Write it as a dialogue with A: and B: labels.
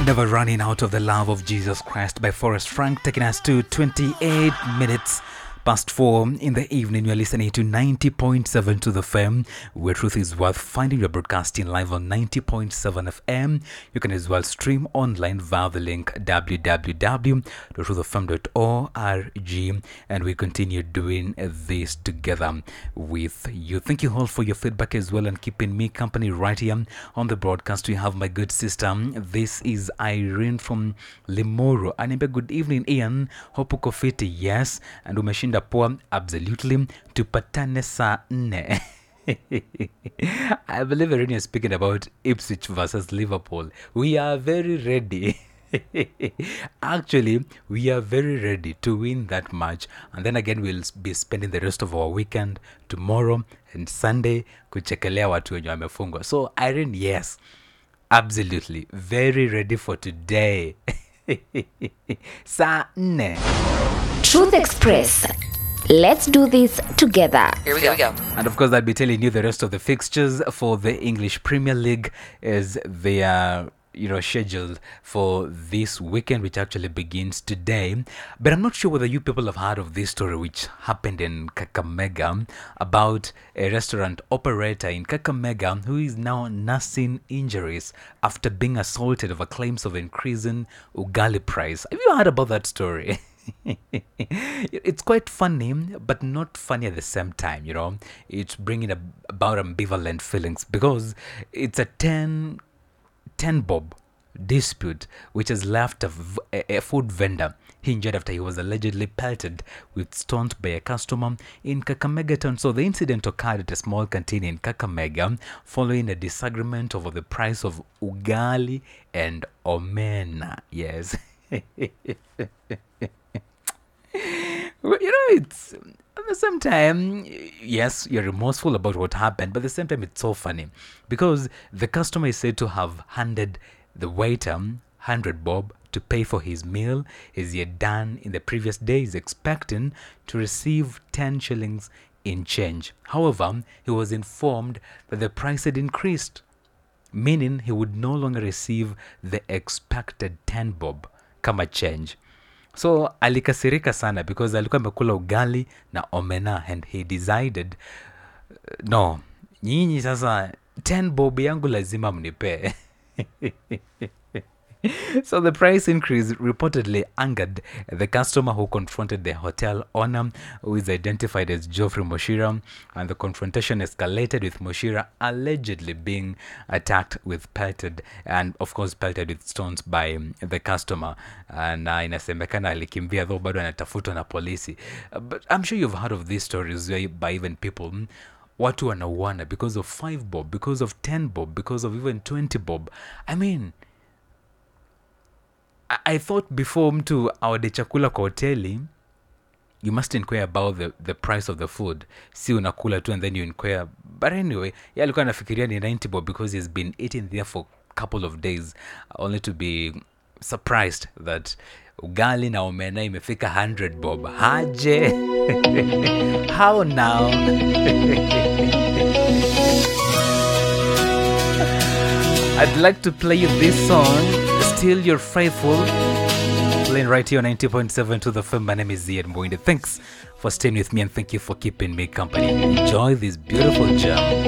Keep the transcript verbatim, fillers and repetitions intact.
A: Never Running Out of the Love of Jesus Christ by Forrest Frank, taking us to twenty-eight minutes past four in the evening. You're listening to ninety point seven to the F M, where truth is worth finding. You're broadcasting live on ninety point seven F M. You can as well stream online via the link w w w dot truth f m dot org, and we continue doing this together with you. Thank you all for your feedback as well and keeping me company right here on the broadcast. We have my good sister. This is Irene from Limuru. Anime, good evening, Ian. Hope uko fiti. Yes, and umeshinda poa. Absolutely. Tupatane saa nne. I believe Irene is speaking about Ipswich versus Liverpool. We are very ready. Actually, we are very ready to win that match, and then again we'll be spending the rest of our weekend tomorrow and Sunday kuchekelea watu wenye wamefungwa. So Irene, yes, absolutely very ready for today. Saa nne.
B: Truth Express. Let's do this together.
C: Here we go. Here we go.
A: And of course, I'll be telling you the rest of the fixtures for the English Premier League as they are, you know, scheduled for this weekend, which actually begins today. But I'm not sure whether you people have heard of this story which happened in Kakamega about a restaurant operator in Kakamega who is now nursing injuries after being assaulted over claims of increasing ugali price. Have you heard about that story? It's quite funny, but not funny at the same time, you know. It's bringing a, about ambivalent feelings because it's a ten, ten bob dispute which has left a, a, a food vendor injured after he was allegedly pelted with stones by a customer in Kakamega town. So the incident occurred at a small canteen in Kakamega following a disagreement over the price of ugali and omena. Yes. You know, it's at the same time, yes, you're remorseful about what happened, but at the same time, it's so funny because the customer is said to have handed the waiter one hundred bob to pay for his meal as he had done in the previous days, expecting to receive ten shillings in change. However, he was informed that the price had increased, meaning he would no longer receive the expected ten bob kama change. So alikasirika sana because alikuwa amekula ugali na omena and he decided, no, nyinyi sasa ten bob yangu lazima mnipe. So the price increase reportedly angered the customer, who confronted the hotel owner, who is identified as Geoffrey Moshira, and the confrontation escalated with Moshira allegedly being attacked with pelted and of course pelted with stones by the customer, and uh, inasemekana alikimbia though bado anatafutwa na polisi. Uh, but I'm sure you've heard of these stories by even people watu wanauana because of five bob, because of ten bob, because of even twenty bob. I mean, I thought before mtu awade chakula kwa hoteli, you must inquire about the, the price of the food. Si unakula tu and then you inquire. But anyway, yeah, alikuwa anafikiria ni ninety bob because he's been eating there for a couple of days, only to be surprised that ugali na omena imefika one hundred bob. Haje. How now? I'd like to play you this song, Still You're Faithful, playing right here on ninety point seven to the F M. My name is Ian Mwinde. Thanks for staying with me and thank you for keeping me company. Enjoy this beautiful jam.